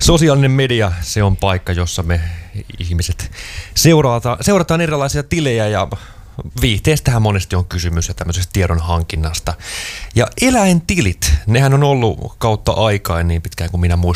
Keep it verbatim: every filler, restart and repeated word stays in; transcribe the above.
Sosiaalinen media, se on paikka, jossa me ihmiset seurata, seurataan erilaisia tilejä ja viihteestähän monesti on kysymys ja tämmöisestä tiedon hankinnasta. Ja eläintilit, nehän on ollut kautta aikaa niin pitkään kuin minä muistan.